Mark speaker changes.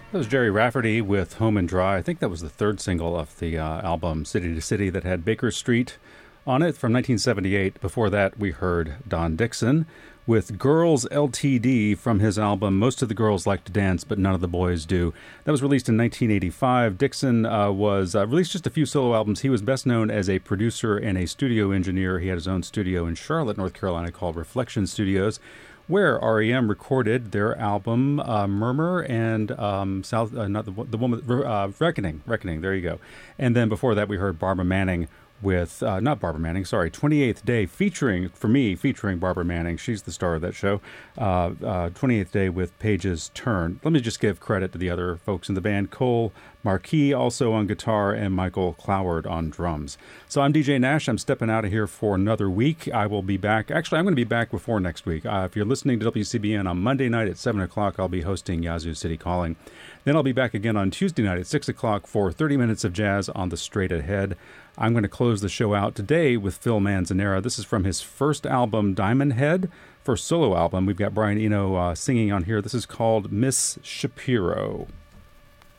Speaker 1: That was Jerry Rafferty with Home and Dry. I think that was the third single of the album City to City that had Baker Street on it from 1978. Before that, we heard Don Dixon with Girls Ltd. From his album Most of the Girls Like to Dance, but None of the Boys Do. That was released in 1985. Dixon was released just a few solo albums. He was best known as a producer and a studio engineer. He had his own studio in Charlotte, North Carolina called Reflection Studios, where REM recorded their album Murmur and Reckoning. There you go. And then before that, we heard Barbara Manning with, not Barbara Manning, sorry, 28th Day, featuring Barbara Manning. She's the star of that show. 28th Day with Page's Turn. Let me just give credit to the other folks in the band. Cole Marquis also on guitar and Michael Cloward on drums. So I'm DJ Nash. I'm stepping out of here for another week. I will be back. Actually, I'm going to be back before next week. If you're listening to WCBN on Monday night at 7 o'clock, I'll be hosting Yazoo City Calling. Then I'll be back again on Tuesday night at 6 o'clock for 30 minutes of jazz on the Straight Ahead. I'm going to close the show out today with Phil Manzanera. This is from his first album, Diamond Head. First solo album. We've got Brian Eno singing on here. This is called Miss Shapiro.